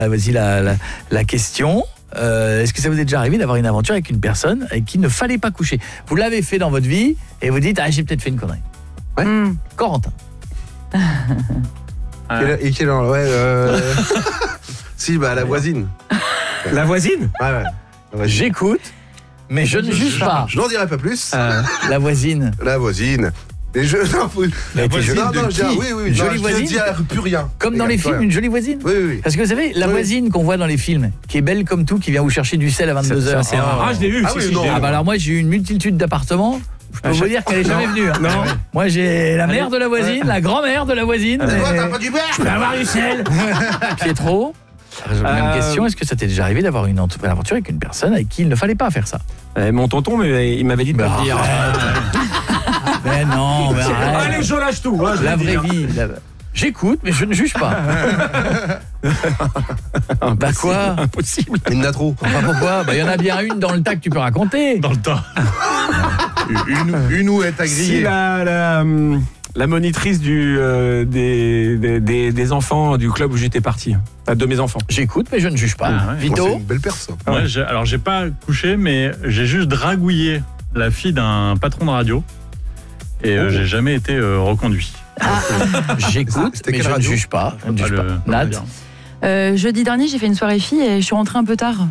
Voici la question. Est-ce que ça vous est déjà arrivé d'avoir une aventure avec une personne avec qui il ne fallait pas coucher? Vous l'avez fait dans votre vie et vous dites j'ai peut-être fait une connerie. Ouais. Corentin. Quel genre? Si, la voisine. La voisine? Ouais. J'écoute, mais je ne juge pas. Je n'en dirai pas plus. La voisine. La voisine. Et je... La voisine de qui? Oui, une jolie voisine. Je ne dis plus rien. Comme dans les films, une jolie voisine. Oui. Parce que vous savez, la voisine qu'on voit dans les films, qui est belle comme tout, qui vient vous chercher du sel à 22h. C'est rare. Ah, je l'ai eu. Alors moi, j'ai eu une multitude d'appartements. Je peux vous dire qu'elle est jamais venue. Non. Moi, j'ai la mère de la voisine, la grand-mère de la voisine. Toi, t'as pas du beurre? Je peux avoir du sel. Pietro. Même question, est-ce que ça t'est déjà arrivé d'avoir une aventure avec une personne avec qui il ne fallait pas faire ça? Mon tonton, mais il m'avait dit de pas le dire. Mais non, mais arrête. Allez, je lâche tout. La vraie vie. J'écoute, mais je ne juge pas. Quoi? Impossible. Il y en a trop. Enfin, pourquoi? Il y en a bien une dans le tas que tu peux raconter. Dans le tas. Une où est grillée. Si la monitrice des enfants du club où j'étais parti. De mes enfants. J'écoute, mais je ne juge pas. Vito? C'est une belle personne. Ouais, alors j'ai pas couché, mais j'ai juste dragouillé la fille d'un patron de radio. Et j'ai jamais été reconduit. J'écoute, mais je ne juge pas. Nat? Jeudi dernier, j'ai fait une soirée fille et je suis rentrée un peu tard.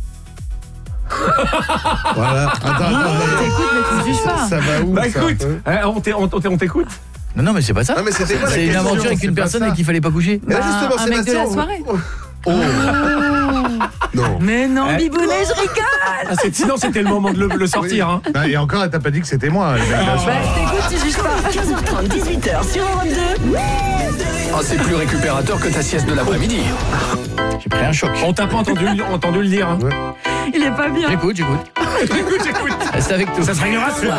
Voilà. T'écoutes, mais tu ne juges pas. Ça va où? Écoute, on t'écoute. Non, mais c'est pas ça. Non, mais c'était quoi la C'est une question? aventure avec une personne avec qui il fallait pas coucher. Justement, un mec de la soirée. Non. Mais non, Bibounet, je rigole. Sinon, c'était le moment de le sortir. Oui. Et encore, elle t'a pas dit que c'était moi. T'écoutes, tu juges pas. 15h30, 18h sur Europe 2. C'est plus récupérateur que ta sieste de l'après-midi. J'ai pris un choc. On t'a pas entendu le dire. Il est pas bien. J'écoute. Écoute. Reste avec tout. Ça se réglera ce soir.